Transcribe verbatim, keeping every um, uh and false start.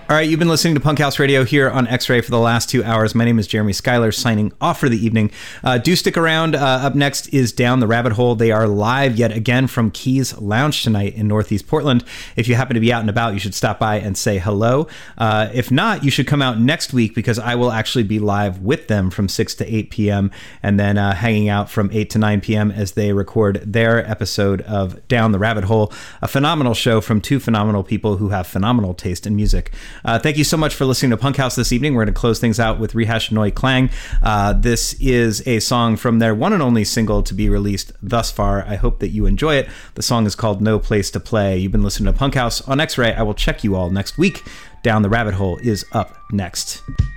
All right, you've been listening to Punk House Radio here on X-Ray for the last two hours. My name is Jeremy Schuyler, signing off for the evening. Uh, do stick around. Uh, up next is Down the Rabbit Hole. They are live yet again from Keys Lounge tonight in Northeast Portland. If you happen to be out and about, you should stop by and say hello. Uh, if not, you should come out next week because I will actually be live with them from six to eight p.m. and then uh, hanging out from eight to nine p.m. as they record their episode of Down the Rabbit Hole, a phenomenal show from two phenomenal people who have phenomenal taste in music. Uh, thank you so much for listening to Punk House this evening. We're going to close things out with Rehash Noi Clang. Uh, this is a song from their one and only single to be released thus far. I hope that you enjoy it. The song is called No Place to Play. You've been listening to Punk House on X-Ray. I will check you all next week. Down the Rabbit Hole is up next.